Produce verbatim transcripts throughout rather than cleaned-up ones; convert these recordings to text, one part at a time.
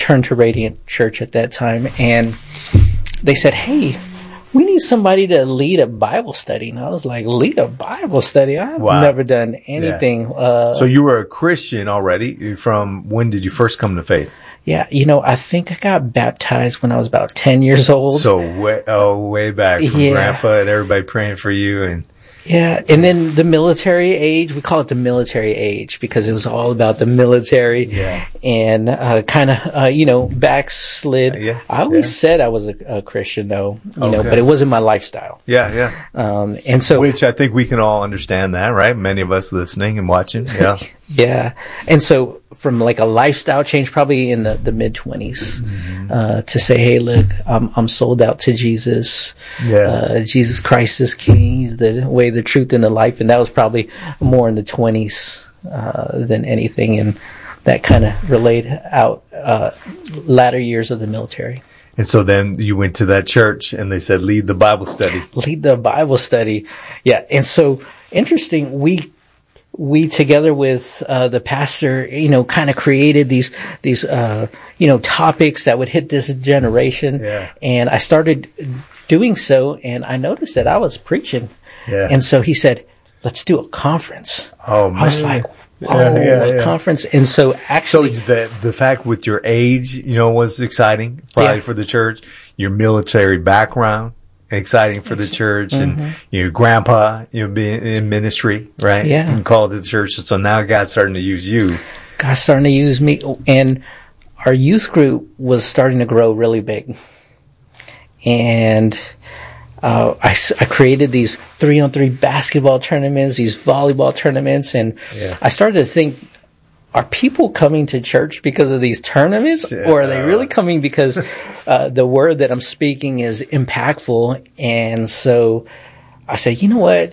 turned to Radiant Church at that time, and they said, "Hey, we need somebody to lead a Bible study." And I was like, "Lead a Bible study? I've Wow. never done anything." Yeah. Uh, so you were a Christian already. From when did you first come to faith? yeah, you know, I think I got baptized when I was about ten years old. So way, oh, way back from Yeah. Grandpa and everybody praying for you. And Yeah, and then the military age, we call it the military age because it was all about the military. Yeah. And uh, kind of, uh, you know, backslid. Uh, yeah, I always yeah. said I was a, a Christian, though, you know, Okay. but it wasn't my lifestyle. yeah, yeah. Um, and so, Which I think we can all understand that, right? Many of us listening and watching. Yeah. yeah. And so from like a lifestyle change, probably in the, the mid twenties, Mm-hmm. uh, to say, hey, look, I'm, I'm sold out to Jesus. Yeah. Uh, Jesus Christ is King. He's the way, the truth, and the life. And that was probably more in the twenties, uh, than anything. And that kind of relayed out, uh, latter years of the military. And so then you went to that church and they said, lead the Bible study. Lead the Bible study. Yeah. And so interesting, we, we together with, uh, the pastor, you know, kind of created these, these, uh, you know, topics that would hit this generation. Yeah. And I started doing so, and I noticed that I was preaching. Yeah. And so he said, let's do a conference. Oh, man. I was like, oh, Yeah, yeah, a yeah. conference. And so So actually, the the fact with your age, you know, was exciting probably Yeah. for the church. Your military background, exciting for the church, Mm-hmm. and your grandpa, you know, being in ministry, right? Yeah. And called to the church. So now God's starting to use you. God's starting to use me, and our youth group was starting to grow really big. And uh, I, s- I created these three-on-three basketball tournaments, these volleyball tournaments, and Yeah. I started to think, are people coming to church because of these tournaments, or are they really coming because uh, the word that I'm speaking is impactful? And so I said, you know what?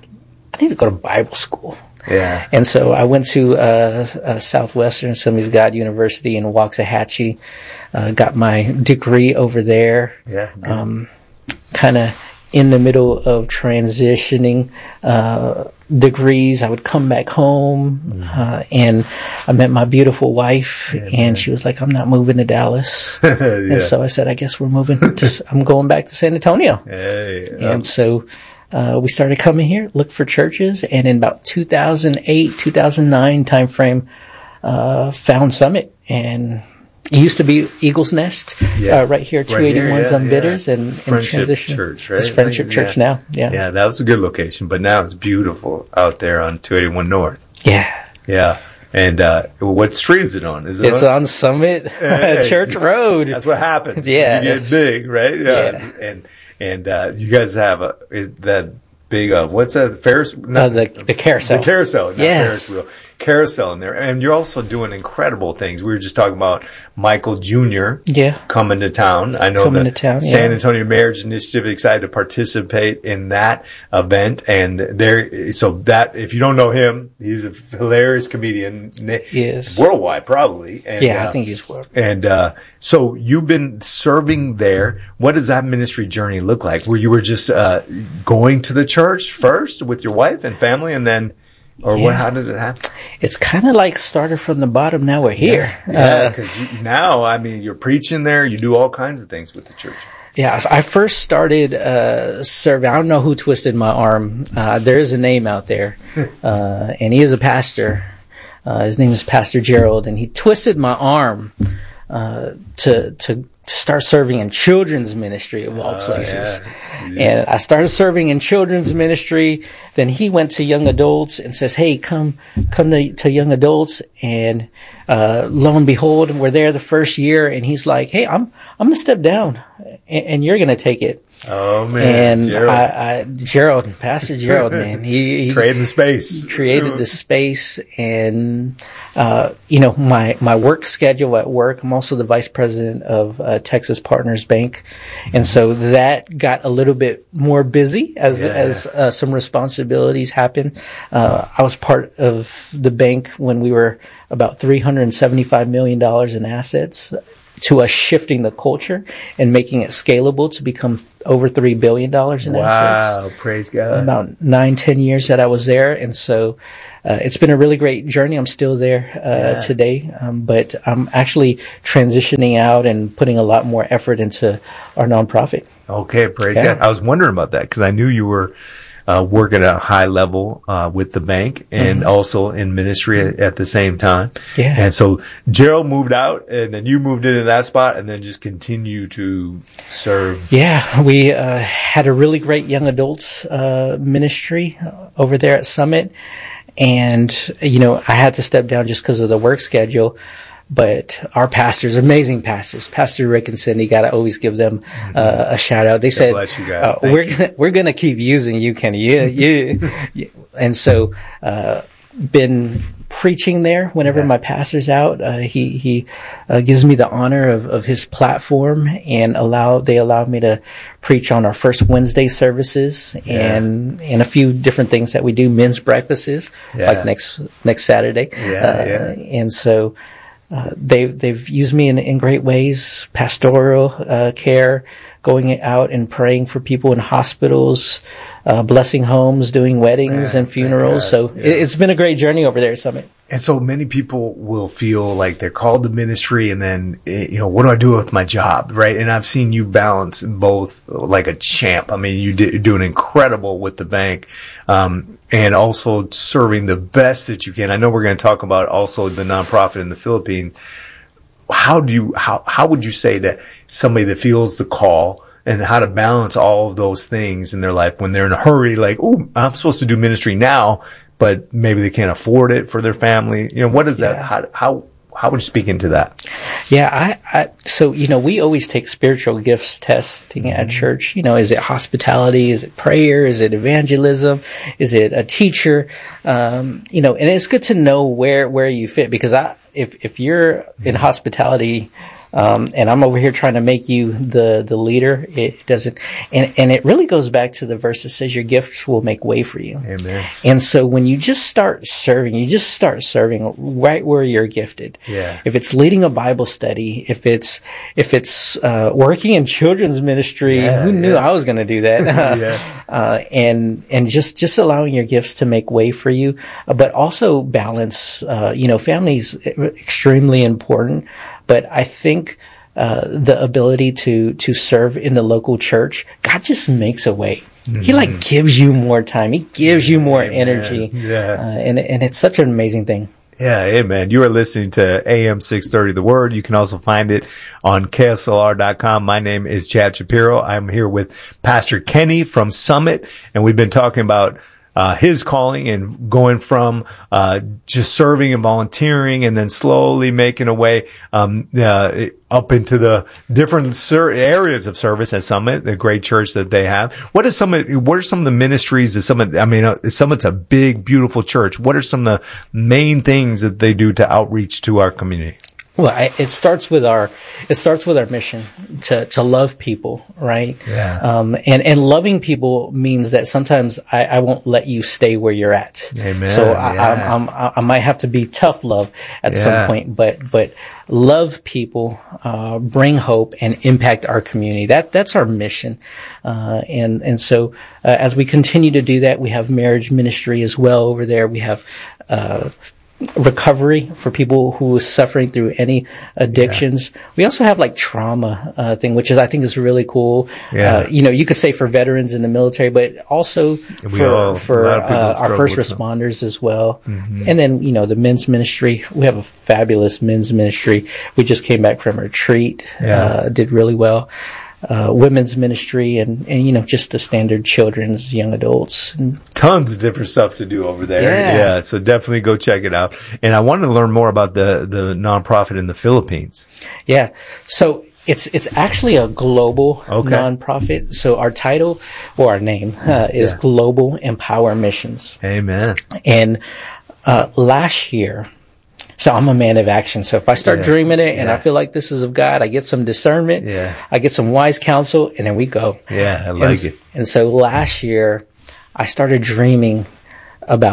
I need to go to Bible school. Yeah. And so I went to uh, uh, Southwestern Assembly of God University in Waxahachie, uh, got my degree over there. Yeah. Um, kind of in the middle of transitioning uh, degrees. I would come back home, uh, and I met my beautiful wife, Yeah, and man. she was like, "I'm not moving to Dallas." Yeah. And so I said, "I guess we're moving. To, I'm going back to San Antonio." Hey. And so uh, we started coming here, looked for churches, and in about two thousand eight, two thousand nine timeframe, uh, found Summit. And it used to be Eagle's Nest, Yeah. uh, right here, Right two eighty-one here, yeah, Zumbitters, yeah. and, and Friendship transition. Church, right? It's Friendship Yeah. Church now. Yeah. Yeah, that was a good location, but now it's beautiful out there on two eighty-one North. Yeah. Yeah. And uh, what street is it on? Is it It's on Summit Hey. Church Road. That's what happens. Yeah, when you it's- get big, right? Yeah, Yeah. and and uh, you guys have a is that big? Uh, what's that? Ferris? Uh, No, the, the carousel. the carousel, not Yes. Ferris wheel. Carousel in there, and you're also doing incredible things. We were just talking about Michael Junior Yeah. coming to town. I know Coming the to town, San yeah. Antonio Marriage Initiative excited to participate in that event, and there. So that if you don't know him, he's a hilarious comedian, Yes. worldwide probably. And, Yeah, uh, I think he's work. and uh, so you've been serving there. What does that ministry journey look like? Where you were just uh, going to the church first with your wife and family, and then, or what? Yeah. How did it happen? It's kind of like started from the bottom. Now we're here. Yeah, Uh, because now, I mean, you're preaching there. You do all kinds of things with the church. Yeah, so I first started uh, serving. I don't know who twisted my arm. Uh, there is a name out there, uh, and he is a pastor. Uh, his name is Pastor Gerald, and he twisted my arm uh, to to to start serving in children's ministry of all Oh, places. yeah. And I started serving in children's ministry. Then he went to young adults and says, "Hey, come come to, to young adults." And uh, lo and behold, we're there the first year, and he's like, "Hey, I'm I'm gonna step down, and, and you're gonna take it." Oh man, And Gerald. I, I, Gerald, Pastor Gerald, man, he, he creating the space, created the space, and uh, you know, my my work schedule at work. I'm also the vice president of uh, Texas Partners Bank, and so that got a little bit more busy as Yeah. as uh, some responsibilities happened. Uh, I was part of the bank when we were about three hundred seventy-five million dollars in assets, to us shifting the culture and making it scalable to become over three billion dollars in wow, assets. Wow, praise God. About nine, ten years that I was there. And so uh, it's been a really great journey. I'm still there uh, yeah. today, um, but I'm actually transitioning out and putting a lot more effort into our nonprofit. Okay, praise yeah. God. I was wondering about that because I knew you were Uh, work at a high level uh, with the bank and mm-hmm. also in ministry at, at the same time. Yeah. And so Gerald moved out and then you moved into that spot and then just continue to serve. Yeah, we uh, had a really great young adults uh, ministry over there at Summit. And, you know, I had to step down just because of the work schedule. But our pastors, amazing pastors, Pastor Rick and Cindy, gotta always give them uh, a shout out. They God said, bless you guys. uh, "We're gonna we're gonna keep using you, Kenny." You, you, you. And so, uh, been preaching there whenever yeah. my pastor's out. Uh, he he uh, gives me the honor of, of his platform and allow they allow me to preach on our first Wednesday services yeah. and and a few different things that we do, men's breakfasts yeah. like next next Saturday. Yeah, uh, yeah. And so. Uh, they've, they've used me in, in great ways, pastoral, uh, care, going out and praying for people in hospitals, uh, blessing homes, doing weddings Man, and funerals. So yeah. it, it's been a great journey over there at Summit. And so many people will feel like they're called to ministry and then, you know, what do I do with my job? Right. And I've seen you balance both like a champ. I mean, you did, you're doing incredible with the bank. Um, and also serving the best that you can. I know we're going to talk about also the nonprofit in the Philippines. How do you, how, how would you say that somebody that feels the call and how to balance all of those things in their life when they're in a hurry, like, oh, I'm supposed to do ministry now, but maybe they can't afford it for their family. You know, what is yeah. that? How, how, how would you speak into that? Yeah, I, I, so, you know, we always take spiritual gifts testing mm-hmm. at church. You know, is it hospitality? Is it prayer? Is it evangelism? Is it a teacher? Um, you know, and it's good to know where, where you fit because I, if, if you're in hospitality, Um, and I'm over here trying to make you the, the leader. It doesn't, and, and it really goes back to the verse that says your gifts will make way for you. Amen. And so when you just start serving, you just start serving right where you're gifted. Yeah. If it's leading a Bible study, if it's, if it's, uh, working in children's ministry, yeah, who knew yeah. I was going to do that? yeah. Uh, and, and just, just allowing your gifts to make way for you, uh, but also balance, uh, you know, family is extremely important. But I think uh, the ability to to serve in the local church, God just makes a way. Mm-hmm. He like gives you more time. He gives you more Amen. energy. Yeah, uh, and and it's such an amazing thing. Yeah, amen. You are listening to A M six thirty The Word. You can also find it on K S L R dot com. My name is Chad Shapiro. I'm here with Pastor Kenny from Summit, and we've been talking about Uh, his calling and going from, uh, just serving and volunteering and then slowly making a way, um, uh, up into the different ser- areas of service at Summit, the great church that they have. What is some, what are some of the ministries that Summit, I mean, uh, Summit's a big, beautiful church. What are some of the main things that they do to outreach to our community? Well, I, it starts with our, it starts with our mission to, to love people, right? Yeah. Um, and, and loving people means that sometimes I, I won't let you stay where you're at. Amen. So I, yeah. I'm, I'm, I might have to be tough love at yeah. some point, but, but love people, uh, bring hope and impact our community. That, that's our mission. Uh, and, and so, uh, as we continue to do that, we have marriage ministry as well over there. We have, uh, recovery for people who are suffering through any addictions. Yeah. We also have like trauma uh, thing, which is I think is really cool. Yeah. Uh, you know, you could say for veterans in the military, but also we for all, for uh, our first responders as well. Mm-hmm. And then you know the men's ministry. We have a fabulous men's ministry. We just came back from a retreat. Yeah. Uh, did really well. Uh, women's ministry and, and, you know, just the standard children's, young adults. And tons of different stuff to do over there. Yeah. yeah. So definitely go check it out. And I wanted to learn more about the, the nonprofit in the Philippines. Yeah. So it's, it's actually a global okay. nonprofit. So our title or our name uh, is yeah. Global Empower Missions. Amen. And, uh, last year, so I'm a man of action. So if I start yeah. dreaming it and yeah. I feel like this is of God, I get some discernment. Yeah. I get some wise counsel and then we go. Yeah, I like and, it. And so last year I started dreaming about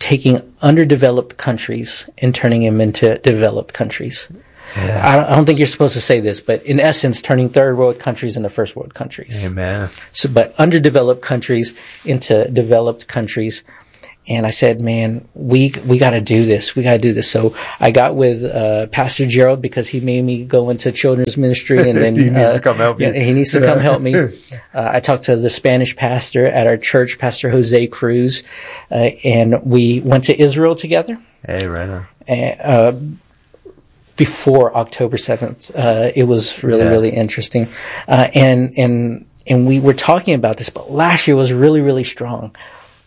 taking underdeveloped countries and turning them into developed countries. Yeah. I, don't, I don't think you're supposed to say this, but in essence, turning third world countries into first world countries. Amen. So, but underdeveloped countries into developed countries. And I said, man, we, we gotta do this. We gotta do this. So I got with, uh, Pastor Gerald because he made me go into children's ministry and then, he needs uh, to come help you. He needs to come help me. Uh, I talked to the Spanish pastor at our church, Pastor Jose Cruz, uh, and we went to Israel together. Hey, right on. And, uh, before October seventh. Uh, it was really, yeah. really interesting. Uh, and, and, and we were talking about this, but last year was really, really strong.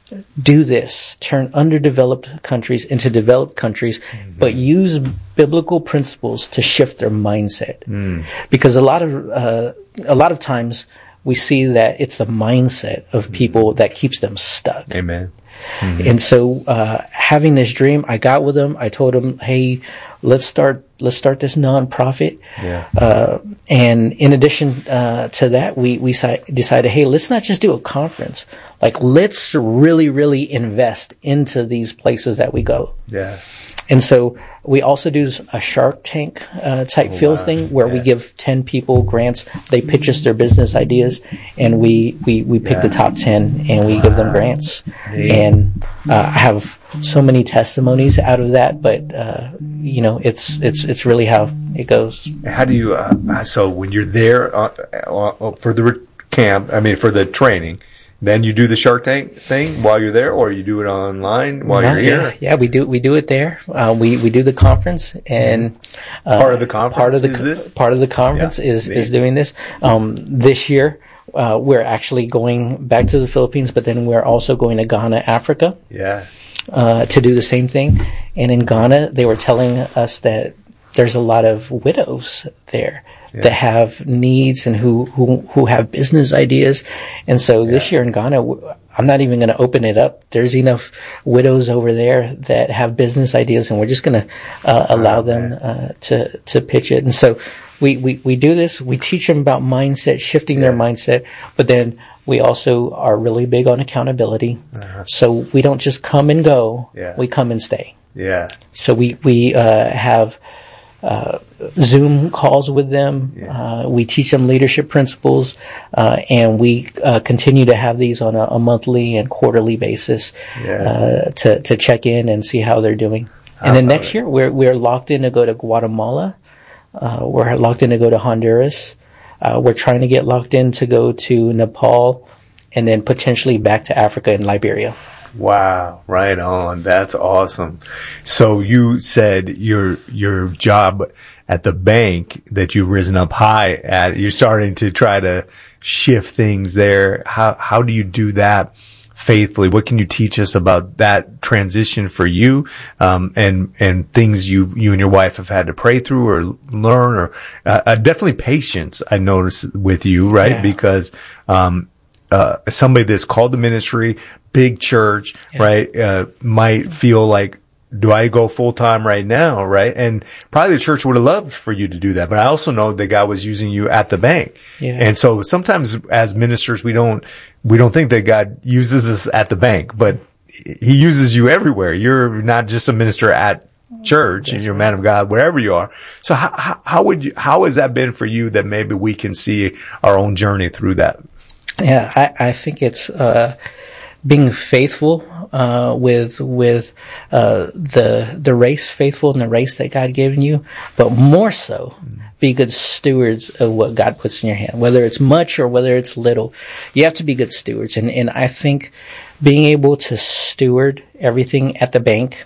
Do this, turn underdeveloped countries into developed countries, mm-hmm. but use biblical principles to shift their mindset. Mm. Because a lot of, uh, a lot of times we see that it's the mindset of people that keeps them stuck. Amen. Mm-hmm. And so, uh, having this dream, I got with him. I told him, hey, let's start, let's start this nonprofit. Yeah. Uh, and in addition, uh, to that, we, we si- decided, hey, let's not just do a conference. Like, let's really, really invest into these places that we go. Yeah. And so we also do a Shark Tank uh, type oh, feel wow. thing where yeah. we give ten people grants. They pitch us their business ideas, and we we, we pick yeah. the top ten, and we wow. give them grants. Yeah. And uh, I have so many testimonies out of that, but uh, you know, it's it's it's really how it goes. How do you? Uh, so when you're there uh, uh, for the camp, I mean for the training. Then you do the Shark Tank thing while you're there, or you do it online while no, you're here? Yeah, yeah, we do we do it there. Uh, we we do the conference, and uh, part of the conference part of the is this? part of the conference yeah, is, is doing this. Um, this year, uh, we're actually going back to the Philippines, but then we're also going to Ghana, Africa. Yeah, uh, to do the same thing. And in Ghana, they were telling us that there's a lot of widows there. Yeah. That have needs and who, who, who have business ideas. And so yeah. this year in Ghana, I'm not even going to open it up. There's enough widows over there that have business ideas, and we're just going to uh, allow oh, them uh, to, to pitch it. And so we, we, we do this. We teach them about mindset, shifting yeah. their mindset, but then we also are really big on accountability. Uh-huh. So we don't just come and go. Yeah. We come and stay. Yeah. So we, we, uh, have, uh, Zoom calls with them. Yeah. Uh, we teach them leadership principles, uh, and we, uh, continue to have these on a, a monthly and quarterly basis, yeah. uh, to, to check in and see how they're doing. And then next it. year, we're, we're locked in to go to Guatemala. Uh, we're locked in to go to Honduras. Uh, we're trying to get locked in to go to Nepal and then potentially back to Africa and Liberia. Wow, right on. That's awesome. So you said your your job at the bank that you've risen up high at, you're starting to try to shift things there. How how do you do that faithfully? What can you teach us about that transition for you, um, and and things you you and your wife have had to pray through or learn, or uh, uh, definitely patience, I noticed with you, right? Yeah. Because um uh somebody that's called to ministry, big church, yeah. right, uh might feel like, do I go full time right now, right? And probably the church would have loved for you to do that, but I also know that God was using you at the bank. Yeah. And so sometimes as ministers, we don't, we don't think that God uses us at the bank, but he uses you everywhere. You're not just a minister at church, and you're a man of God wherever you are. So how, how, how would you, how has that been for you that maybe we can see our own journey through that? Yeah, I, I think it's, uh, being faithful, uh, with, with, uh, the, the race, faithful in the race that God given you, but more so, be good stewards of what God puts in your hand, whether it's much or whether it's little. You have to be good stewards. And, and I think being able to steward everything at the bank,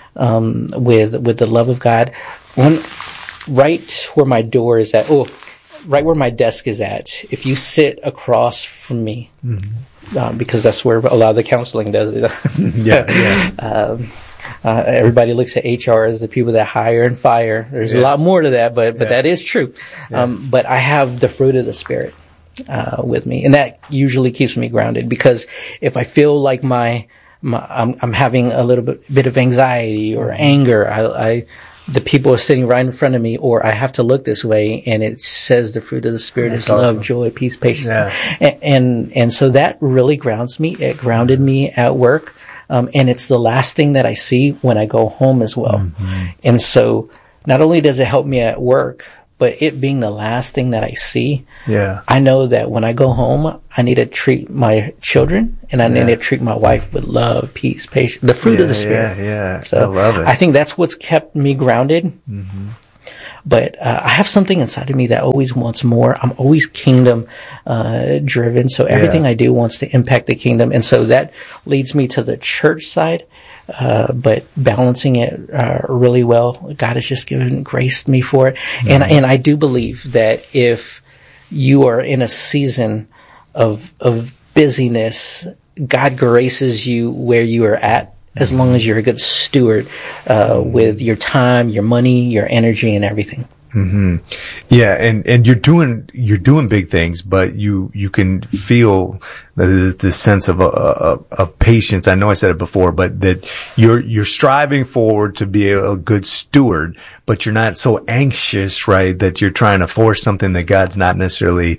um, with, with the love of God, when, right where my door is at, oh, right where my desk is at, if you sit across from me, mm-hmm. uh, because that's where a lot of the counseling does it. yeah, yeah. Um, uh, everybody looks at H R as the people that hire and fire. There's yeah. a lot more to that, but, but yeah. that is true. Yeah. Um, but I have the fruit of the Spirit, uh, with me. And that usually keeps me grounded, because if I feel like my, my I'm, I'm having a little bit, bit of anxiety or anger, I, I, the people are sitting right in front of me, or I have to look this way, and it says the fruit of the Spirit That's is awesome. Love, joy, peace, patience. Yeah. And, and, and so that really grounds me. It grounded me at work. Um, and it's the last thing that I see when I go home as well. Mm-hmm. And so not only does it help me at work, but it being the last thing that I see, yeah, I know that when I go home, I need to treat my children and I yeah. need to treat my wife with love, peace, patience, the fruit yeah, of the Spirit. Yeah, yeah. So I love it. I think that's what's kept me grounded. Mm-hmm. But uh, I have something inside of me that always wants more. I'm always kingdom uh, driven. So everything yeah. I do wants to impact the kingdom. And so that leads me to the church side. Uh, but balancing it uh, really well. God has just given graced me for it. Mm-hmm. And and I do believe that if you are in a season of of busyness, God graces you where you are at, as long as you're a good steward uh, with your time, your money, your energy, and everything. Mm-hmm. Yeah, and and you're doing you're doing big things, but you you can feel the the sense of of, of patience. I know I said it before, but that you're you're striving forward to be a, a good steward, but you're not so anxious, right? That you're trying to force something that God's not necessarily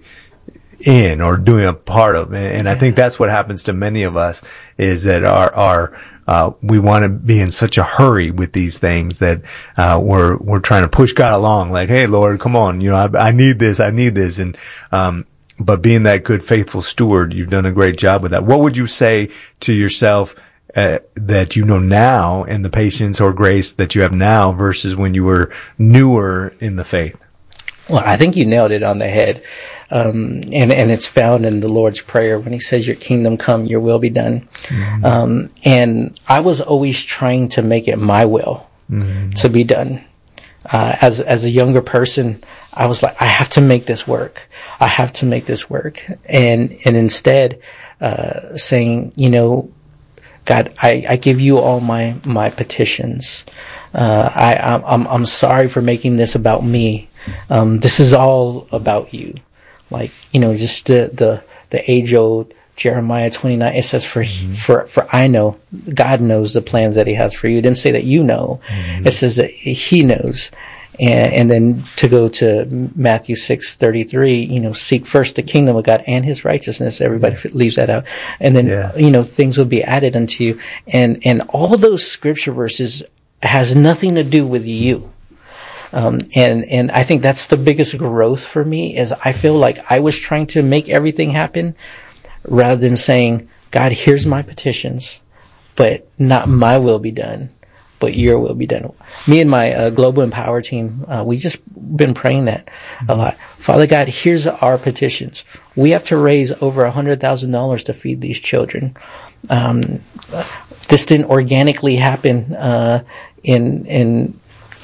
in or doing a part of. And, and I think that's what happens to many of us, is that our our Uh, we want to be in such a hurry with these things that, uh, we're, we're trying to push God along. Like, hey, Lord, come on. You know, I, I need this. I need this. And, um, but being that good, faithful steward, you've done a great job with that. What would you say to yourself, uh, that you know now, and the patience or grace that you have now versus when you were newer in the faith? Well, I think you nailed it on the head. Um, and, and it's found in the Lord's Prayer when he says, your kingdom come, your will be done. Mm-hmm. Um, and I was always trying to make it my will mm-hmm. to be done. Uh, as, as a younger person, I was like, I have to make this work. I have to make this work. And, and instead, uh, saying, you know, God, I, I give you all my, my petitions. Uh, I, I'm, I'm sorry for making this about me. Um, this is all about you. Like, you know, just the, the, the age old Jeremiah twenty-nine, it says, for, mm-hmm. for, for I know, God knows the plans that he has for you. It didn't say that you know. Mm-hmm. It says that he knows. And, and then to go to Matthew six thirty-three, you know, seek first the kingdom of God and his righteousness. Everybody yeah. leaves that out. And then, yeah. you know, things will be added unto you. And, and all those scripture verses has nothing to do with you. Um, and, and I think that's the biggest growth for me, is I feel like I was trying to make everything happen rather than saying, God, here's my petitions, but not my will be done, but your will be done. Me and my uh, Global Empower team, uh, we just been praying that mm-hmm. a lot. Father God, here's our petitions. We have to raise over a hundred thousand dollars to feed these children. Um, this didn't organically happen, uh, in, in,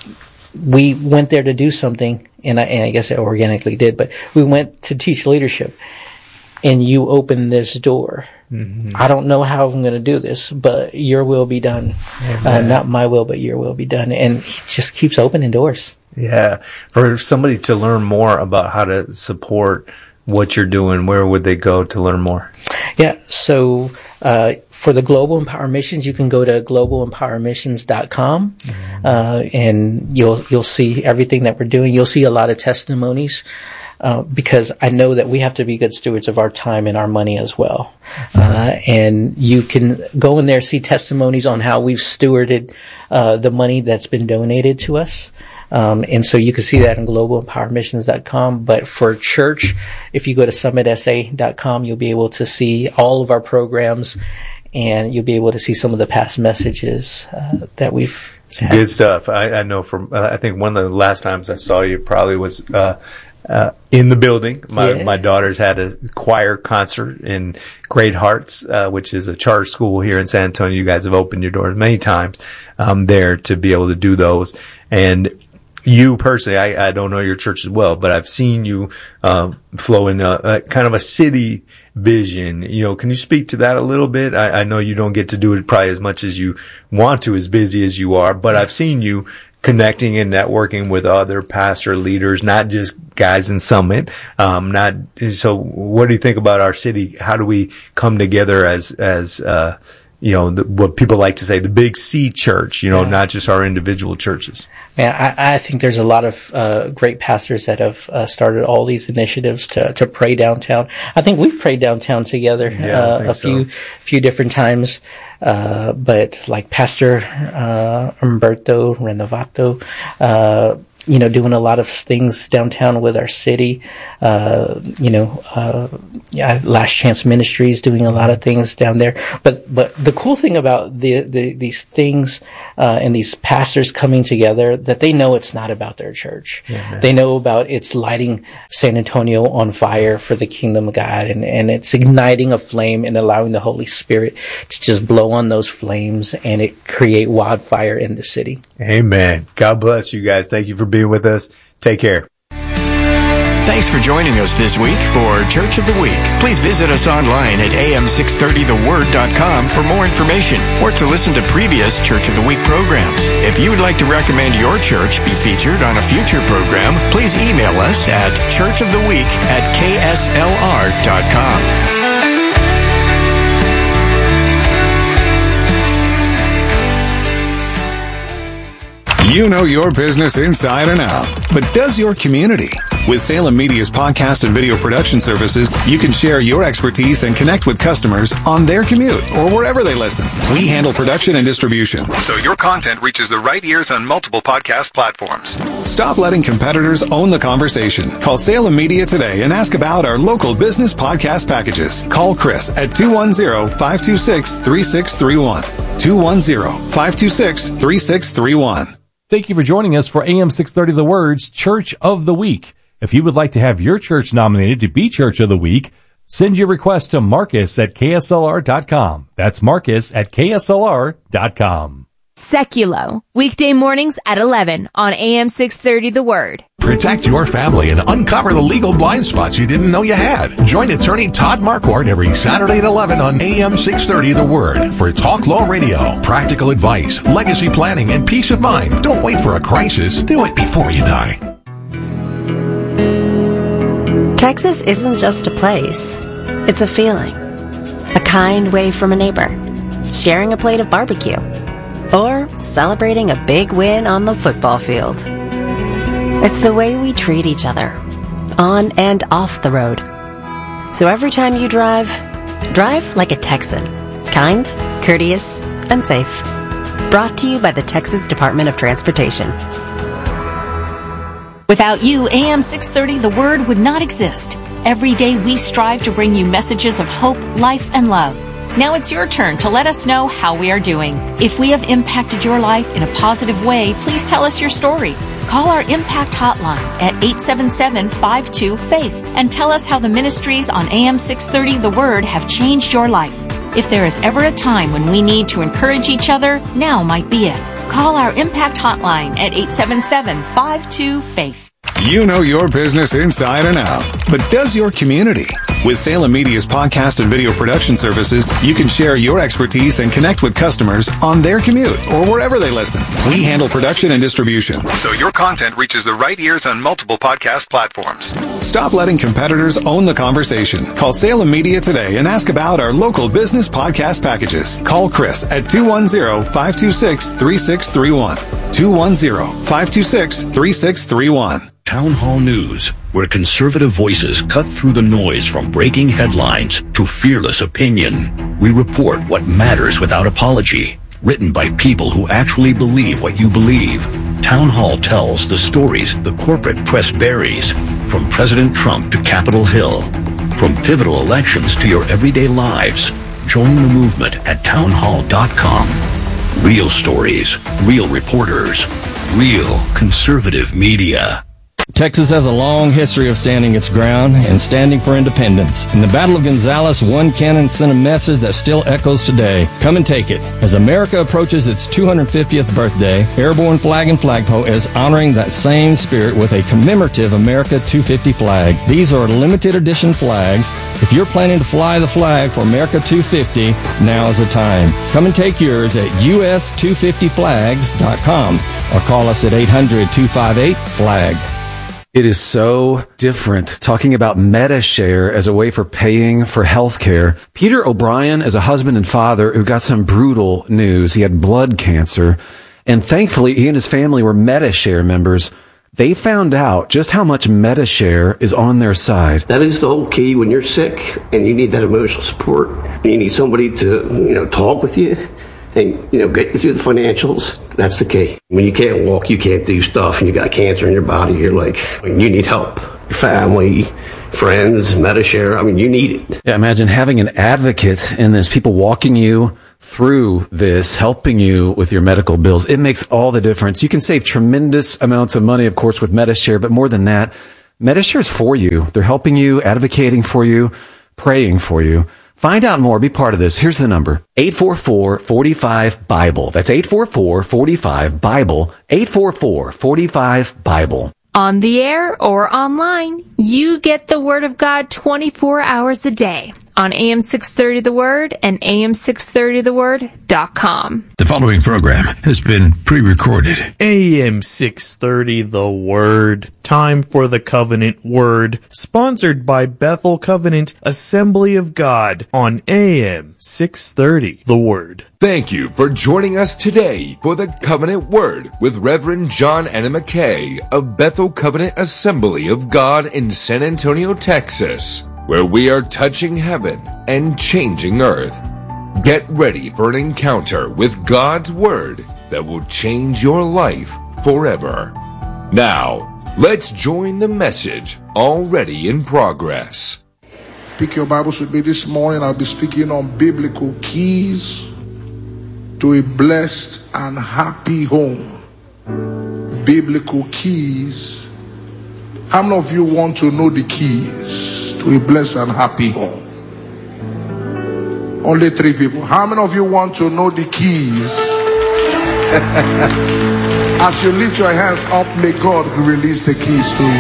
we went there to do something, and I, and I guess it organically did, but we went to teach leadership, and you opened this door. Mm-hmm. I don't know how I'm going to do this, but your will be done. Uh, not my will, but your will be done. And he just keeps opening doors. Yeah. For somebody to learn more about how to support what you're doing, where would they go to learn more? Yeah. So, uh, for the Global Empower Missions, you can go to global empower missions dot com, mm-hmm. uh, and you'll, you'll see everything that we're doing. You'll see a lot of testimonies, uh, because I know that we have to be good stewards of our time and our money as well. Uh, and you can go in there, see testimonies on how we've stewarded, uh, the money that's been donated to us. Um, and so you can see that on global empower missions dot com. But for church, if you go to summit s a dot com, you'll be able to see all of our programs, and you'll be able to see some of the past messages uh, that we've had. Good stuff. I, I know from, uh, I think one of the last times I saw you probably was uh, uh, in the building. My, yeah. my daughter's had a choir concert in Great Hearts, uh, which is a charter school here in San Antonio. You guys have opened your doors many times um, there to be able to do those. And you personally, I, I don't know your church as well, but I've seen you uh, flow in a, a kind of a city vision. You know, can you speak to that a little bit? I, I know you don't get to do it probably as much as you want to, as busy as you are, but I've seen you connecting and networking with other pastor leaders, not just guys in Summit. Um, not so. What do you think about our city? How do we come together as as uh, you know, the, what people like to say, the big C church, you know, yeah. not just our individual churches. Yeah, I, I think there's a lot of uh, great pastors that have uh, started all these initiatives to, to pray downtown. I think we've prayed downtown together yeah, uh, a few so. few different times. Uh, but like Pastor uh, Umberto Renovato, uh, you know, doing a lot of things downtown with our city. Uh, you know, uh, yeah, Last Chance Ministries doing a lot of things down there. But but the cool thing about the, the these things uh, and these pastors coming together, that they know it's not about their church. Yeah, they know about it's lighting San Antonio on fire for the kingdom of God, and and it's igniting a flame and allowing the Holy Spirit to just blow on those flames and it create wildfire in the city. Amen. God bless you guys. Thank you for being with us. Take care. Thanks for joining us this week for Church of the Week. Please visit us online at a m six thirty the word dot com for more information or to listen to previous Church of the Week programs. If you would like to recommend your church be featured on a future program, please email us at churchoftheweek at k s l r dot com. You know your business inside and out, but does your community? With Salem Media's podcast and video production services, you can share your expertise and connect with customers on their commute or wherever they listen. We handle production and distribution, so your content reaches the right ears on multiple podcast platforms. Stop letting competitors own the conversation. Call Salem Media today and ask about our local business podcast packages. Call Chris at two one zero, five two six, three six three one. two one zero, five two six, three six three one. Thank you for joining us for A M six thirty The Word's Church of the Week. If you would like to have your church nominated to be Church of the Week, send your request to Marcus at k s l r dot com. That's Marcus at k s l r dot com. Seculo, weekday mornings at eleven on A M six thirty The Word. Protect your family and uncover the legal blind spots you didn't know you had. Join attorney Todd Marquardt every Saturday at eleven on A M six thirty The Word for Talk Law Radio. Practical advice, legacy planning, and peace of mind. Don't wait for a crisis. Do it before you die. Texas isn't just a place. It's a feeling. A kind wave from a neighbor. Sharing a plate of barbecue. Or celebrating a big win on the football field. It's the way we treat each other, on and off the road. So every time you drive, drive like a Texan. Kind, courteous, and safe. Brought to you by the Texas Department of Transportation. Without you, A M six thirty The Word would not exist. Every day we strive to bring you messages of hope, life, and love. Now it's your turn to let us know how we are doing. If we have impacted your life in a positive way, please tell us your story. Call our Impact Hotline at eight seven seven, five two, FAITH and tell us how the ministries on A M six thirty The Word have changed your life. If there is ever a time when we need to encourage each other, now might be it. Call our Impact Hotline at eight seven seven, five two, FAITH. You know your business inside and out, but does your community? With Salem Media's podcast and video production services, you can share your expertise and connect with customers on their commute or wherever they listen. We handle production and distribution, so your content reaches the right ears on multiple podcast platforms. Stop letting competitors own the conversation. Call Salem Media today and ask about our local business podcast packages. Call Chris at two one zero, five two six, three six three one. two one zero, five two six, three six three one. Town Hall News, where conservative voices cut through the noise from breaking headlines to fearless opinion. We report what matters without apology. Written by people who actually believe what you believe. Town Hall tells the stories the corporate press buries, from President Trump to Capitol Hill. From pivotal elections to your everyday lives. Join the movement at town hall dot com. Real stories, real reporters, real conservative media. Texas has a long history of standing its ground and standing for independence. In the Battle of Gonzales, one cannon sent a message that still echoes today. Come and take it. As America approaches its two hundred fiftieth birthday, Airborne Flag and Flagpole is honoring that same spirit with a commemorative America two fifty flag. These are limited edition flags. If you're planning to fly the flag for America two fifty, now is the time. Come and take yours at U S two fifty flags dot com or call us at eight hundred, two five eight, FLAG. It is so different talking about MediShare as a way for paying for healthcare. Peter O'Brien is a husband and father who got some brutal news. He had blood cancer, and thankfully he and his family were MediShare members. They found out just how much MediShare is on their side. That is the whole key when you're sick and you need that emotional support. You need somebody to, you know, talk with you and, you know, get you through the financials. That's the key. When you can't walk, you can't do stuff, and you got cancer in your body, you're like, you need help. Your family, friends, MediShare, I mean, you need it. Yeah, imagine having an advocate in this, people walking you through this, helping you with your medical bills. It makes all the difference. You can save tremendous amounts of money, of course, with MediShare, but more than that, MediShare is for you. They're helping you, advocating for you, praying for you. Find out more. Be part of this. Here's the number. eight four four, four five, BIBLE. That's eight four four, four five, BIBLE. eight four four, four five, BIBLE. On the air or online, you get the Word of God twenty-four hours a day on A M six thirty The Word and A M six thirty the word dot com. The following program has been pre-recorded. A M six thirty The Word. Time for the Covenant Word. Sponsored by Bethel Covenant Assembly of God on A M six thirty The Word. Thank you for joining us today for the Covenant Word with Reverend John Anna McKay of Bethel Covenant Assembly of God in San Antonio, Texas, where we are touching heaven and changing earth. Get ready for an encounter with God's Word that will change your life forever. Now, let's join the message already in progress. Pick your Bibles with me this morning. I'll be speaking on biblical keys to a blessed and happy home. Biblical keys. How many of you want to know the keys to a blessed and happy home? Only three people. How many of you want to know the keys? As you lift your hands up, may God release the keys to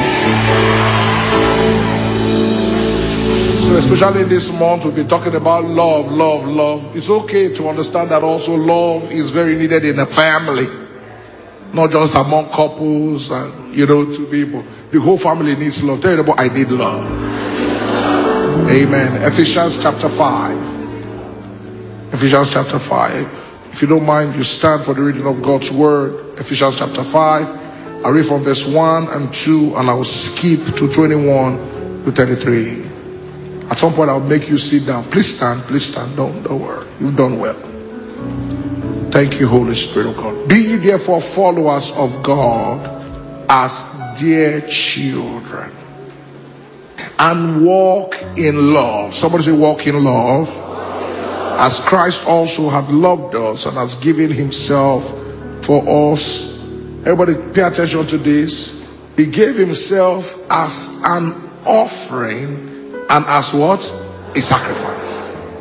you. So especially this month, we'll be talking about love, love, love. It's okay to understand that also love is very needed in a family. Not just among couples and, you know, two people. The whole family needs love. Tell you about I need love. Amen. Ephesians chapter five. Ephesians chapter five. If you don't mind, you stand for the reading of God's word. Ephesians chapter five. I read from verse one and two, and I will skip to twenty-one to thirty-three. At some point, I'll make you sit down. Please stand. Please stand. Don't, don't worry. You've done well. Thank you, Holy Spirit of God. Be ye therefore followers of God as dear children, and walk in love. Somebody say walk in love. As Christ also had loved us and has given himself for us. Everybody pay attention to this. He gave himself as an offering and as what? A sacrifice.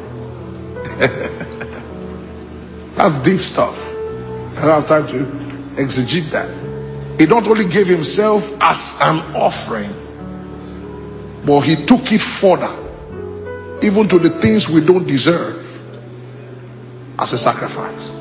That's deep stuff. I don't have time to exegete that. He not only gave himself as an offering, but he took it further, even to the things we don't deserve, as a sacrifice.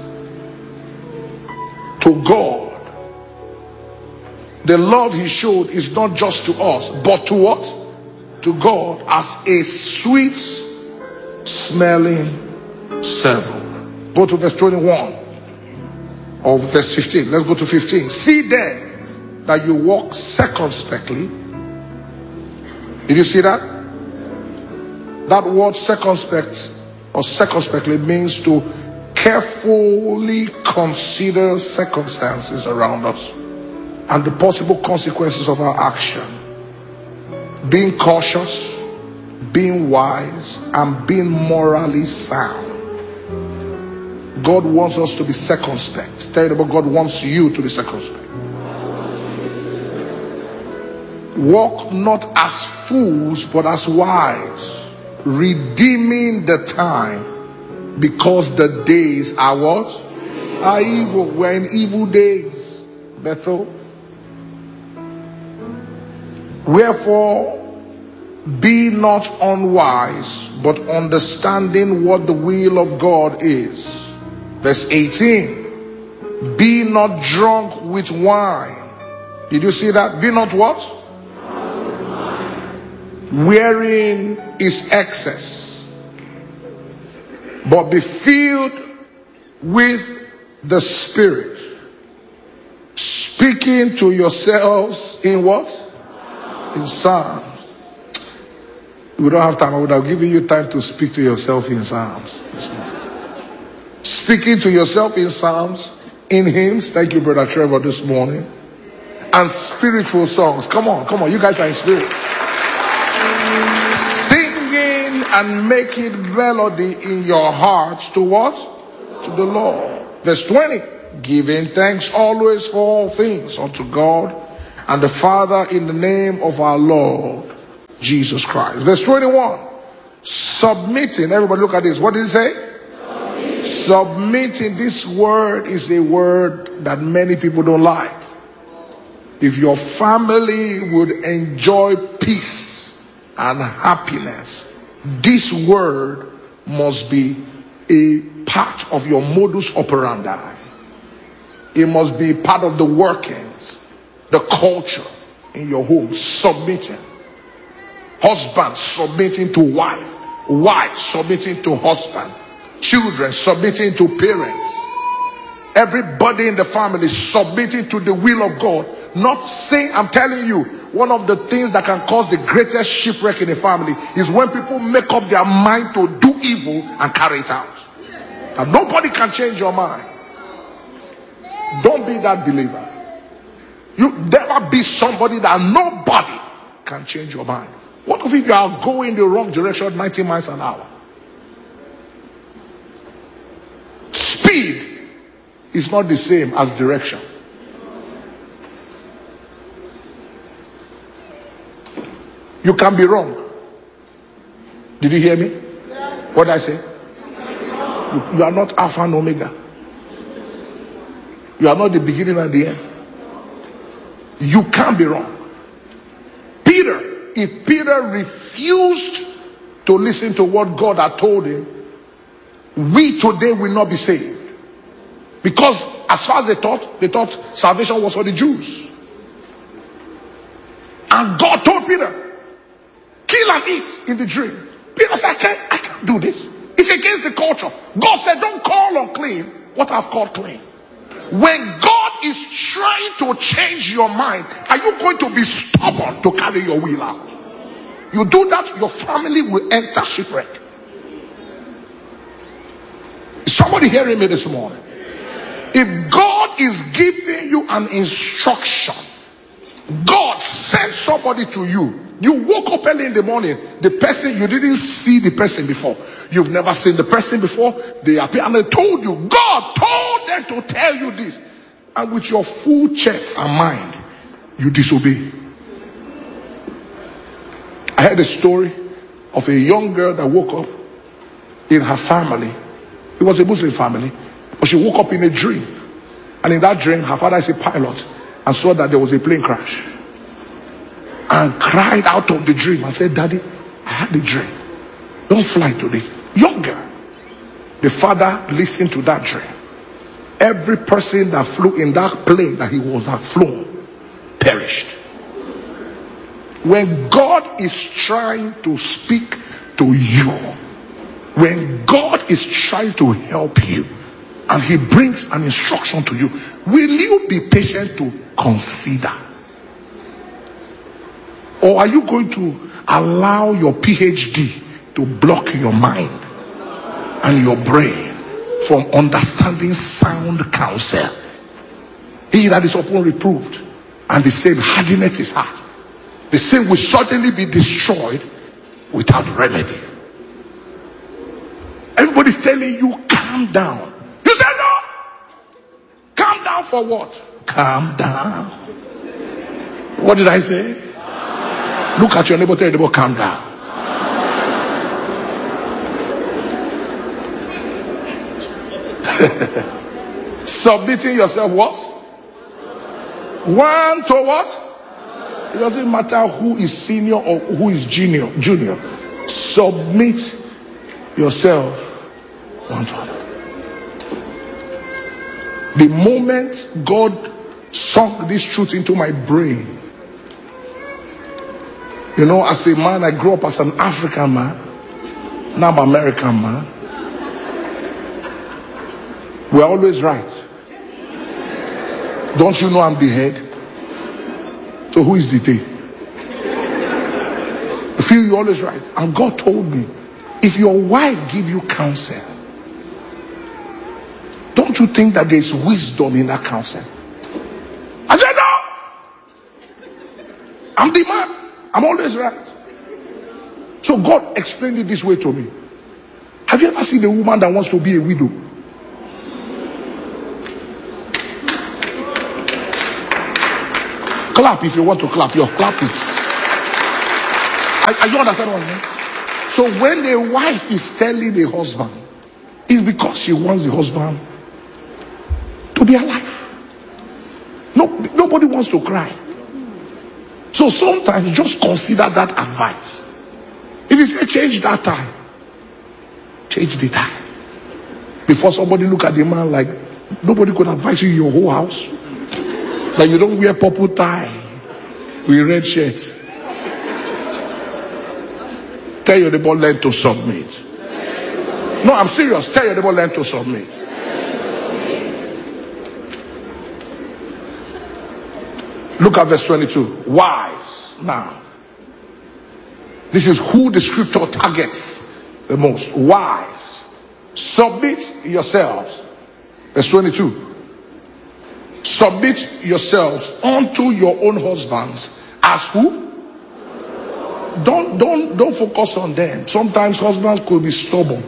To God, the love he showed is not just to us, but to what? To God as a sweet smelling savour. Go to verse twenty-one or verse fifteen. Let's go to fifteen. See then that you walk circumspectly. Did you see that? That word circumspect or circumspectly means to carefully consider circumstances around us and the possible consequences of our action. Being cautious, being wise, and being morally sound. God wants us to be circumspect. Tell you about God wants you to be circumspect. Walk not as fools, but as wise, redeeming the time, because the days are what? Are evil. We're in evil days, Bethel. Wherefore, be not unwise, but understanding what the will of God is. Verse eighteen. Be not drunk with wine. Did you see that? Be not what? wherein is excess, but be filled with the Spirit, speaking to yourselves in what? In Psalms. We don't have time. I would have given you time to speak to yourself in Psalms. Speaking to yourself in Psalms, in hymns. Thank you, Brother Trevor, this morning. And spiritual songs. Come on, come on. You guys are in spirit. Singing and making melody in your hearts to what? To the Lord. Verse twenty. Giving thanks always for all things unto God and the Father in the name of our Lord Jesus Christ. Verse twenty-one. Submitting. Everybody look at this. What did it say? Submitting. Submitting. This word is a word that many people don't like. If your family would enjoy peace and happiness, this word must be a part of your modus operandi. It must be part of the workings, the culture in your home. Submitting. Husband submitting to wife. Wife submitting to husband. Children submitting to parents. Everybody in the family submitting to the will of God. Not saying, I'm telling you, one of the things that can cause the greatest shipwreck in a family is when people make up their mind to do evil and carry it out. And nobody can change your mind. Don't be that believer. You never be somebody that nobody can change your mind. What if you are going the wrong direction ninety miles an hour? Speed is not the same as direction. You can be wrong. Did you hear me? Yes. What did I say? You, you are not Alpha and Omega. You are not the beginning and the end. You can't be wrong. Peter, if Peter refused to listen to what God had told him, we today will not be saved. Because as far as they thought, they thought salvation was for the Jews. And God told Peter, kill and eat in the dream. Peter said, I can't, I can't do this. It's against the culture. God said, don't call unclean what I've called clean. When God is trying to change your mind, are you going to be stubborn to carry your will out? You do that, your family will enter shipwreck. Is somebody hearing me this morning? If God is giving you an instruction, God sent somebody to you. You woke up early in the morning. The person, you didn't see the person before. You've never seen the person before. They appear and they told you. God told them to tell you this. And with your full chest and mind, you disobey. I heard a story of a young girl that woke up in her family. It was a Muslim family. But she woke up in a dream. And in that dream, her father is a pilot and saw that there was a plane crash. And cried out of the dream and said, Daddy, I had a dream. Don't fly today. Young girl. The father listened to that dream. Every person that flew in that plane that he was have flown perished. When God is trying to speak to you, when God is trying to help you, and he brings an instruction to you, will you be patient to consider? Or are you going to allow your P H D to block your mind and your brain from understanding sound counsel? He that is often reproved and the same hardeneth his heart, the same will suddenly be destroyed without remedy. Everybody's telling you, calm down. You say no. Calm down for what? Calm down. What did I say? Look at your neighbor, tell your neighbor, calm down. Submitting yourself what? One to what? It doesn't matter who is senior or who is junior. Junior. Submit yourself one to another. The moment God sunk this truth into my brain, You know, as a man, I grew up as an African man. Now I'm an American man. We're always right. Don't you know I'm the head? So who is the tail? I feel you're always right. And God told me, if your wife give you counsel, don't you think that there's wisdom in that counsel? I said, no! I'm the man. I'm always right. So God explained it this way to me. Have you ever seen a woman that wants to be a widow? Clap if you want to clap. Your clap is... Are, are you understand what I'm saying? So when a wife is telling a husband, it's because she wants the husband to be alive. No, nobody wants to cry. So sometimes just consider that advice. If you say change that time, change the time. Before somebody look at the man like nobody could advise you in your whole house. Like you don't wear purple tie with red shirt. Tell your neighbor, learn to submit. No, I'm serious. Tell your neighbor, learn to submit. Look at verse twenty-two. Wives. Now, this is who the scripture targets the most. Wives, submit yourselves. Verse twenty-two. Submit yourselves unto your own husbands as who? Don't don't don't focus on them. Sometimes husbands could be stubborn.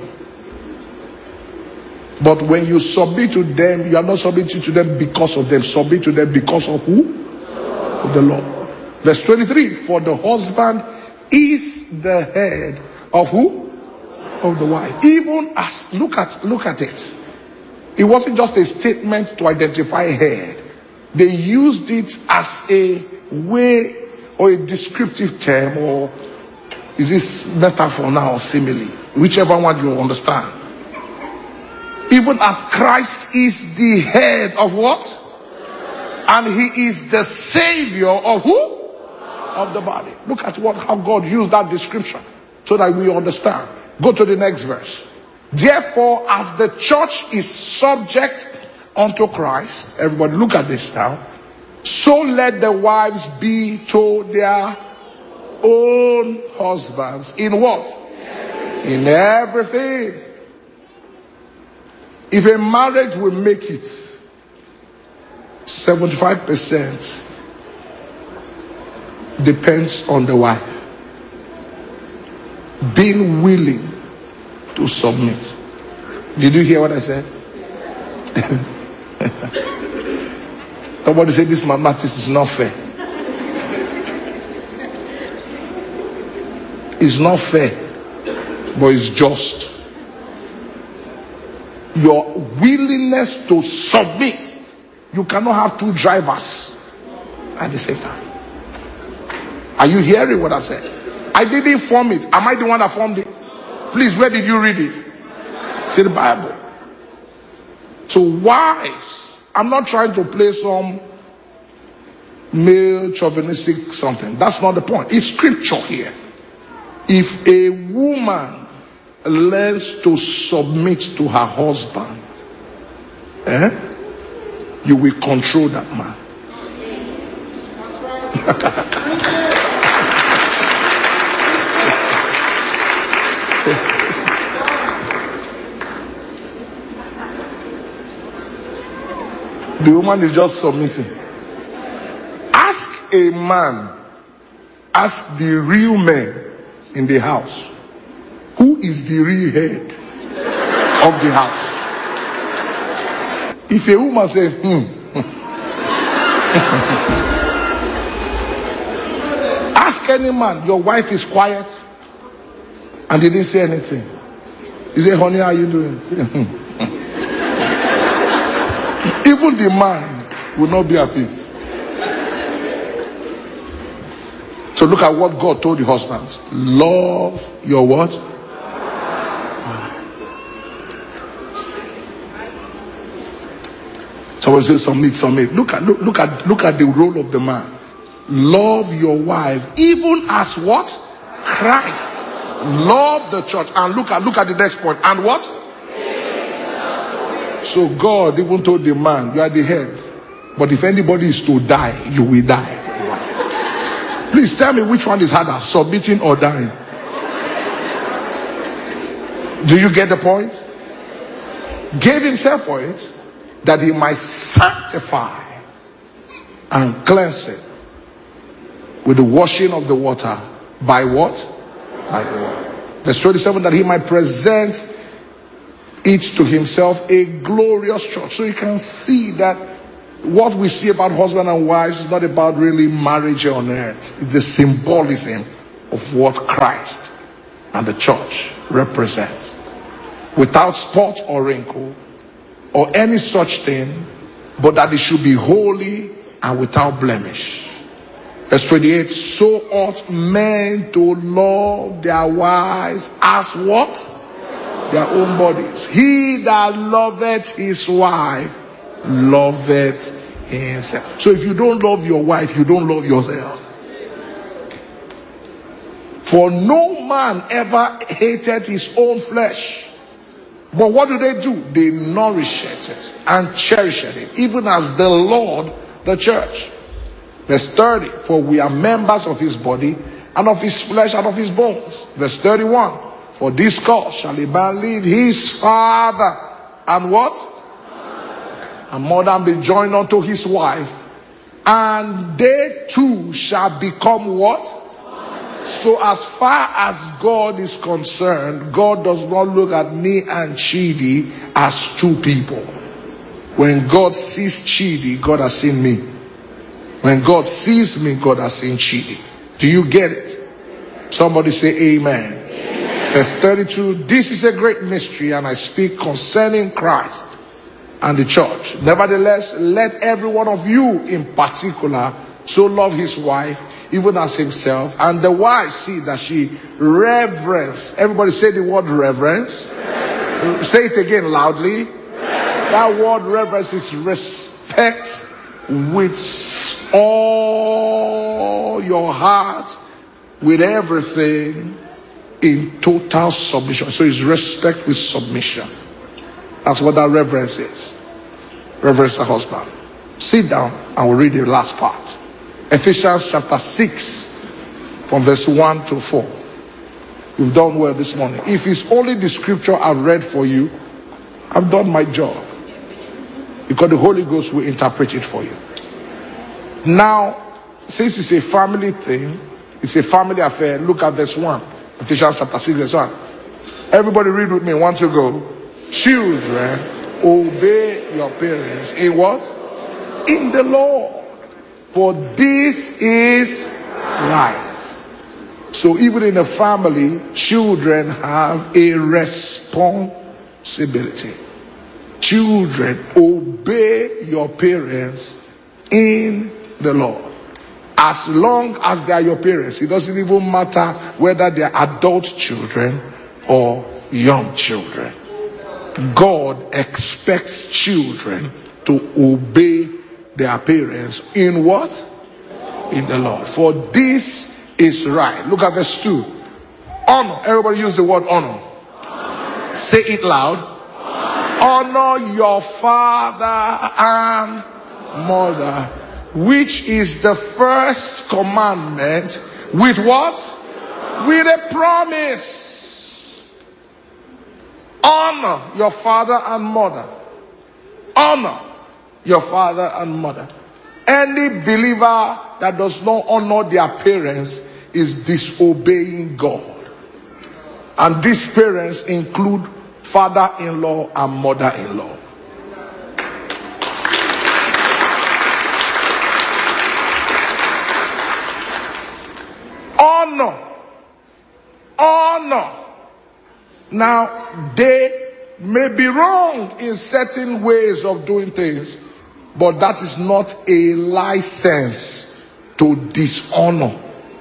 But when you submit to them, you are not submitting to them because of them. Submit to them because of who? Of the Lord. Verse twenty-three. For the husband is the head of who? Of the wife. Even as look at look at it. It wasn't just a statement to identify head. They used it as a way or a descriptive term, or is this metaphor now or simile? Whichever one you understand. Even as Christ is the head of what? And he is the savior of who? Of the body. Look at what how God used that description so that we understand. Go to the next verse. Therefore, as the church is subject unto Christ, everybody look at this now. So let the wives be to their own husbands in what? Everything. In everything. If a marriage will make it, seventy-five percent depends on the wife being willing to submit. Did you hear what I said? Somebody said this mathematics is not fair. It's not fair, but it's just. Your willingness to submit. You cannot have two drivers at the same time. Are you hearing what I'm saying? I didn't form it. Am I the one that formed it? Please, where did you read it? See the Bible. So wives, I'm not trying to play some male chauvinistic something. That's not the point. It's scripture here. If a woman learns to submit to her husband, eh, you will control that man. The woman is just submitting. Ask a man, ask the real man in the house, who is the real head of the house? If a woman says, hmm, ask any man, your wife is quiet and they didn't say anything. You say, honey, how are you doing? Even the man will not be at peace. So look at what God told the husbands. Love your what? Someone says submit, submit. Look at look, look at look at the role of the man. love your wife, even as what? Christ loved the church. And look at look at the next point. And what? So God even told the man, you are the head. But if anybody is to die, you will die. Please tell me which one is harder, submitting or dying? Do you get the point? Gave himself for it, that he might sanctify and cleanse it with the washing of the water. By what? By the word. Verse twenty-seven, that he might present it to himself a glorious church. So you can see that what we see about husband and wives is not about really marriage on earth. It's the symbolism of what Christ and the church represents. Without spot or wrinkle or any such thing, but that it should be holy and without blemish. Verse twenty-eight, so ought men to love their wives as what? Their own bodies. He that loveth his wife loveth himself. So if you don't love your wife, you don't love yourself. For no man ever hated his own flesh. But what do they do? They nourish it and cherish it, even as the Lord, the church. Verse thirty, for we are members of his body and of his flesh and of his bones. Verse thirty-one, for this cause shall a man leave his father and what? And mother, and be joined unto his wife, and they two shall become what? So as far as God is concerned, God does not look at me and Chidi as two people. When God sees Chidi, God has seen me. When God sees me, God has seen Chidi. Do you get it? Somebody say amen. Amen. Verse thirty-two, this is a great mystery, and I speak concerning Christ and the church. Nevertheless, let every one of you in particular so love his wife, even as himself, and the wife see that she reverence. Everybody say the word reverence. Reverence. Say it again loudly. Reverence. That word reverence is respect with all your heart, with everything, in total submission. So it's respect with submission. That's what that reverence is. Reverence the husband. Sit down and we'll read the last part. Ephesians chapter six, from verse one to four. You've done well this morning. If it's only the scripture I've read for you, I've done my job. Because the Holy Ghost will interpret it for you. Now, since it's a family thing, it's a family affair, look at verse one. Ephesians chapter six, verse one. Everybody read with me. One to go. Children, obey your parents. In what? In the Lord. For this is right. So even in a family, children have a responsibility. Children, obey your parents in the Lord. As long as they are your parents, it doesn't even matter whether they are adult children or young children. God expects children to obey their parents in what? In the Lord. For this is right. Look at verse two. Honor. Everybody use the word honor. Honor. Say it loud. Honor. Honor your father and mother, which is the first commandment with what? With a promise. Honor your father and mother. Honor your father and mother. Any believer that does not honor their parents is disobeying God. And these parents include father-in-law and mother-in-law. Honor. Honor. Now, they may be wrong in certain ways of doing things, but that is not a license to dishonor.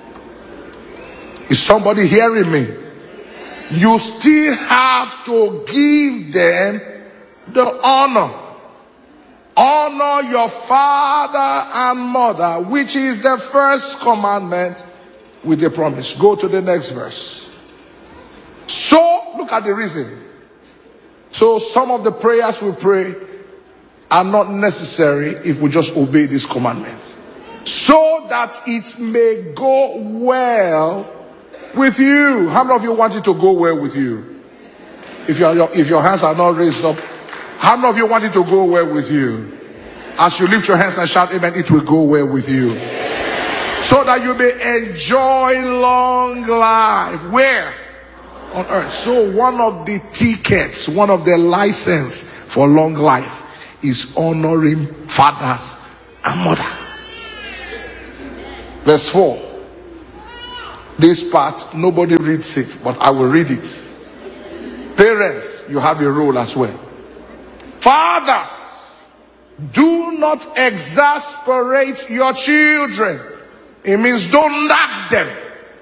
Is somebody hearing me? You still have to give them the honor. Honor your father and mother, which is the first commandment with a promise. Go to the next verse. So, look at the reason. So, some of the prayers we pray are not necessary if we just obey this commandment. So that it may go well with you. How many of you want it to go well with you? If your if your hands are not raised up, how many of you want it to go well with you? As you lift your hands and shout amen, it will go well with you. So that you may enjoy long life. Where? On earth. So one of the tickets, one of the license for long life is honoring fathers and mother. Verse four. This part, nobody reads it, but I will read it. Parents, you have a role as well. Fathers, do not exasperate your children. It means don't nag them.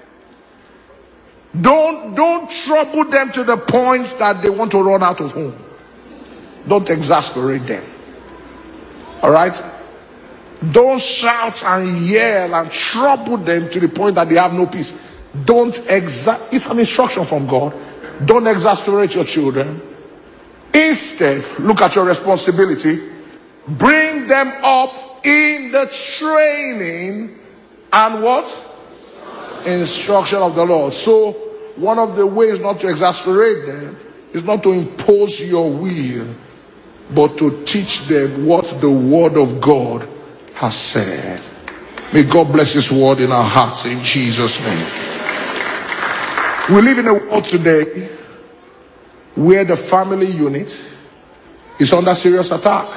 Don't, don't trouble them to the point that they want to run out of home. Don't exasperate them. All right? Don't shout and yell and trouble them to the point that they have no peace. Don't exa- It's an instruction from God. Don't exasperate your children. Instead, look at your responsibility. Bring them up in the training and what? Instruction of the Lord. So, one of the ways not to exasperate them is not to impose your will, but to teach them what the Word of God has said. May God bless His word in our hearts in Jesus' name. We live in a world today where the family unit is under serious attack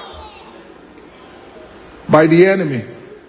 by the enemy.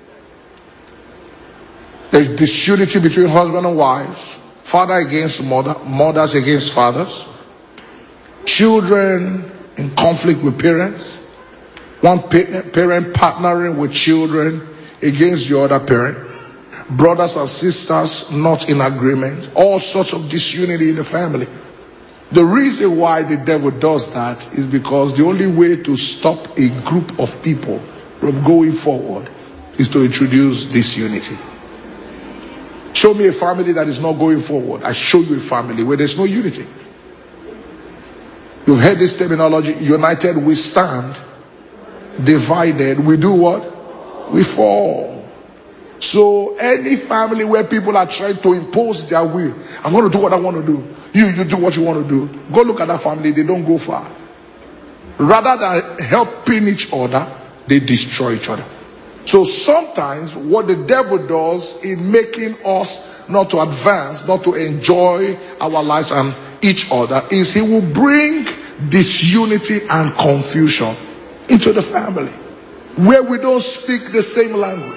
There's disunity between husband and wives, father against mother, mothers against fathers, children in conflict with parents, one parent partnering with children against the other parent, brothers and sisters not in agreement, all sorts of disunity in the family. The reason why the devil does that is because the only way to stop a group of people from going forward is to introduce disunity. Show me a family that is not going forward. I show you a family where there's no unity. You've heard this terminology: united we stand, divided we do what? We fall. So any family where people are trying to impose their will, I'm going to do what I want to do, you you do what you want to do, go look at that family. They don't go far. Rather than helping each other, they destroy each other. So sometimes what the devil does in making us not to advance, not to enjoy our lives and each other, is he will bring disunity and confusion into the family where we don't speak the same language.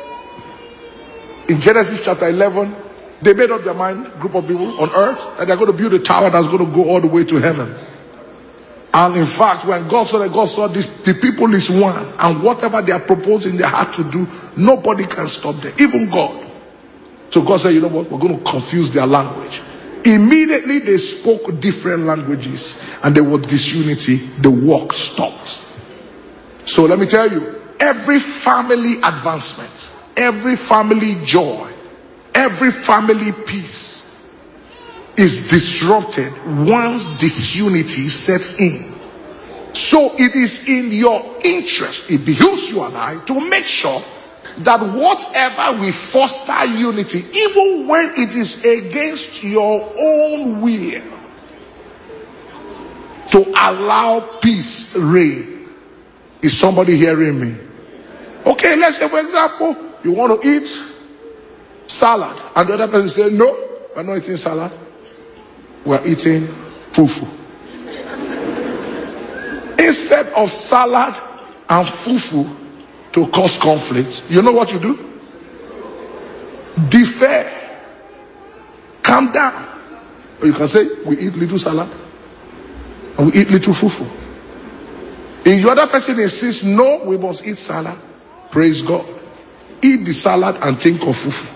In Genesis chapter eleven, they made up their mind, group of people on earth, that they're going to build a tower that's going to go all the way to heaven. And in fact, when God saw that, God saw this, the people is one, and whatever they are proposing they had to do, nobody can stop them, even God. So God said, you know what, we're going to confuse their language. Immediately they spoke different languages and there was disunity. The work stopped. So let me tell you, every family advancement, every family joy, every family peace is disrupted once disunity sets in. So it is in your interest, it behooves you and I to make sure that whatever we foster unity, even when it is against your own will, to allow peace reign. Is somebody hearing me? Okay, let's say for example, you want to eat salad and the other person says, no, we're not eating salad, we're eating fufu. Instead of salad and fufu to cause conflict, you know what you do? Defer. Calm down. Or you can say, we eat little salad and we eat little fufu. If the other person insists, no, we must eat salad, praise God. Eat the salad and think of fufu.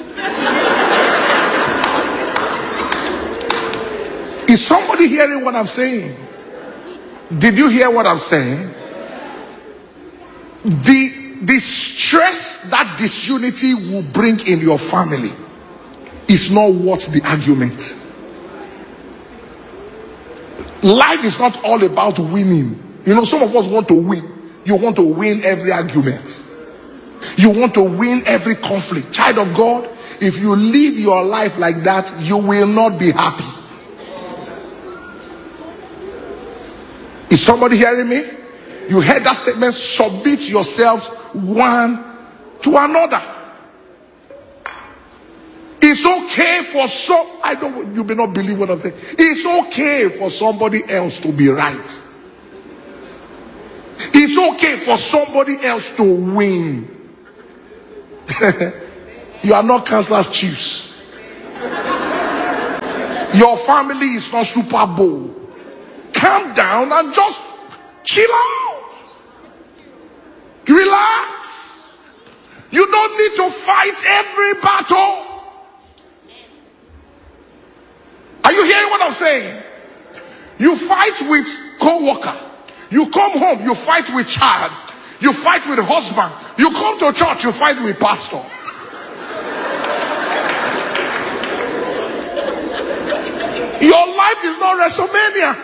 Is somebody hearing what I'm saying? Did you hear what I'm saying? the, the stress that disunity will bring in your family is not worth the argument. Life is not all about winning. You know, some of us want to win. You want to win every argument. You want to win every conflict. Child of God, if you live your life like that, you will not be happy. Is somebody hearing me? You heard that statement, submit yourselves one to another. It's okay for some, I don't, you may not believe what I'm saying. It's okay for somebody else to be right. It's okay for somebody else to win. You are not Kansas Chiefs. Your family is not Super Bowl. Calm down and just chill out. Relax. You don't need to fight every battle. Are you hearing what I'm saying? You fight with co-worker. You come home, you fight with child. You fight with husband. You come to church, you fight with pastor. Your life is not WrestleMania.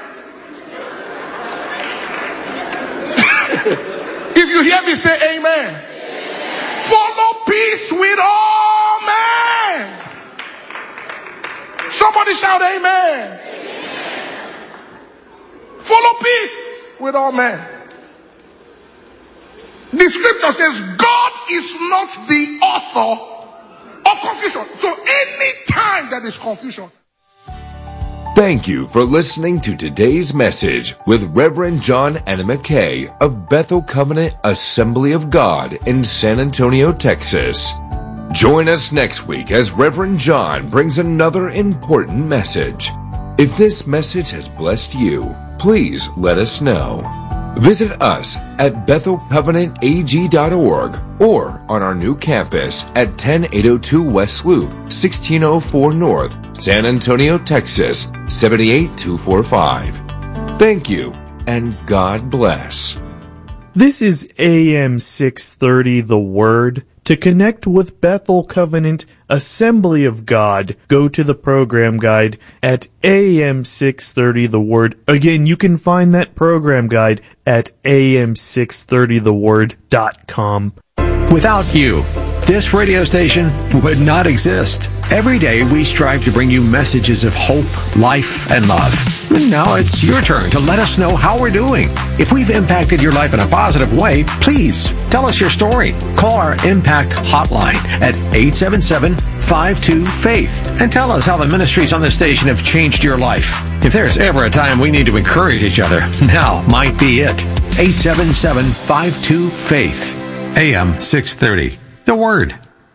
If you hear me say amen. Amen. Follow peace with all men. Somebody shout amen. Amen. Follow peace with all men. The scripture says God is not the author of confusion. So any time there is confusion. Thank you for listening to today's message with Reverend John Anna McKay of Bethel Covenant Assembly of God in San Antonio, Texas. Join us next week as Reverend John brings another important message. If this message has blessed you, please let us know. Visit us at bethel covenant a g dot org or on our new campus at ten eight oh two West Loop, sixteen oh four North, San Antonio, Texas, seven eight two four five. Thank you, and God bless. This is A M six thirty The Word. To connect with Bethel Covenant Assembly of God, go to the program guide at A M six thirty The Word. Again, you can find that program guide at A M six thirty the word dot com. Without you, this radio station would not exist. Every day we strive to bring you messages of hope, life, and love. And now it's your turn to let us know how we're doing. If we've impacted your life in a positive way, please tell us your story. Call our Impact Hotline at eight seven seven, five two, faith and tell us how the ministries on this station have changed your life. If there's ever a time we need to encourage each other, now might be it. eight seven seven, five two, faith. A M six thirty. The Word.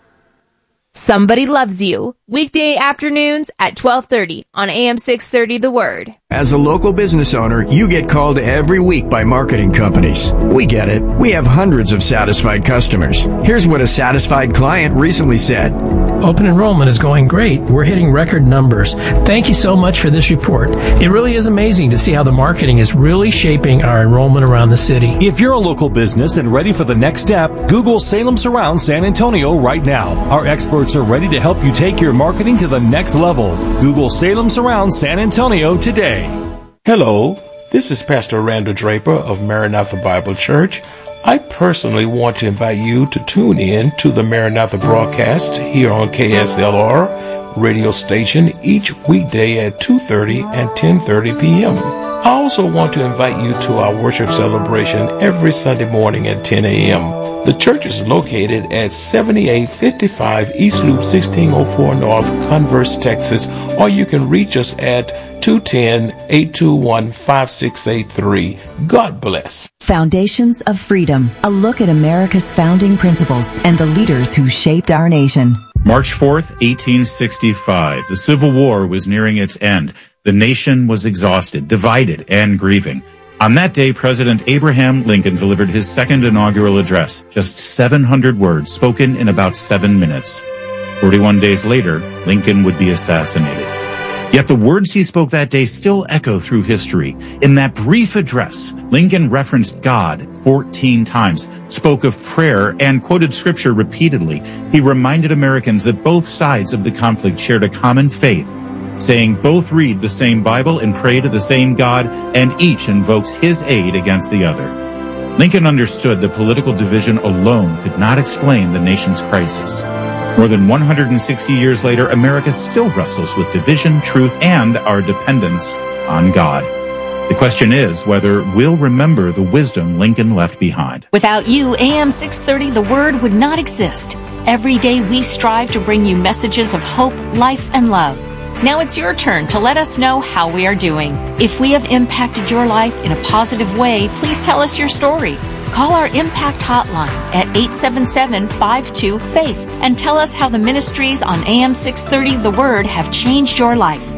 Somebody Loves You. Weekday afternoons at twelve thirty on A M six thirty The Word. As a local business owner, you get called every week by marketing companies. We get it. We have hundreds of satisfied customers. Here's what a satisfied client recently said. Open enrollment is going great. We're hitting record numbers. Thank you so much for this report. It really is amazing to see how the marketing is really shaping our enrollment around the city. If you're a local business and ready for the next step, Google Salem Surround San Antonio right now. Our experts are ready to help you take your marketing to the next level. Google Salem Surround San Antonio today. Hello, this is Pastor Randall Draper of Maranatha Bible Church. I personally want to invite you to tune in to the Maranatha broadcast here on K S L R radio station each weekday at two thirty and ten thirty p.m. I also want to invite you to our worship celebration every Sunday morning at ten a.m. The church is located at seventy-eight fifty-five East Loop, sixteen oh four North, Converse, Texas, or you can reach us at two one zero, eight two one, five six eight three. God bless. Foundations of Freedom, a look at America's founding principles and the leaders who shaped our nation. March fourth, eighteen sixty-five. The Civil War was nearing its end. The nation was exhausted, divided, and grieving. On that day, President Abraham Lincoln delivered his second inaugural address, just seven hundred words spoken in about seven minutes. forty-one days later, Lincoln would be assassinated. Yet the words he spoke that day still echo through history. In that brief address, Lincoln referenced God fourteen times, spoke of prayer, and quoted scripture repeatedly. He reminded Americans that both sides of the conflict shared a common faith, saying both read the same Bible and pray to the same God, and each invokes his aid against the other. Lincoln understood that political division alone could not explain the nation's crisis. More than one hundred sixty years later, America still wrestles with division, truth, and our dependence on God. The question is whether we'll remember the wisdom Lincoln left behind. Without you, A M six thirty, the Word would not exist. Every day we strive to bring you messages of hope, life, and love. Now it's your turn to let us know how we are doing. If we have impacted your life in a positive way, please tell us your story. Call our Impact Hotline at eight seven seven, five two, FAITH and tell us how the ministries on A M six thirty The Word have changed your life.